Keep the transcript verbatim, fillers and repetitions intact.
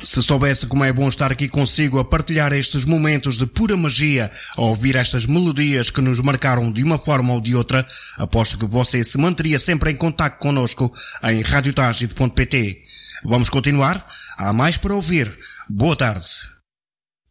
Se soubesse como é bom estar aqui consigo a partilhar estes momentos de pura magia, a ouvir estas melodias que nos marcaram de uma forma ou de outra, aposto que você se manteria sempre em contacto connosco em rádio tagide ponto pt. Vamos continuar? Há mais para ouvir. Boa tarde.